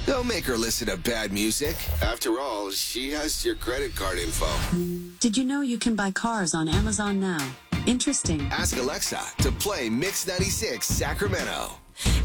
Don't make her listen to bad music. After all, she has your credit card info. Did you know you can buy cars on Amazon now? Interesting. Ask Alexa to play Mix 96 Sacramento.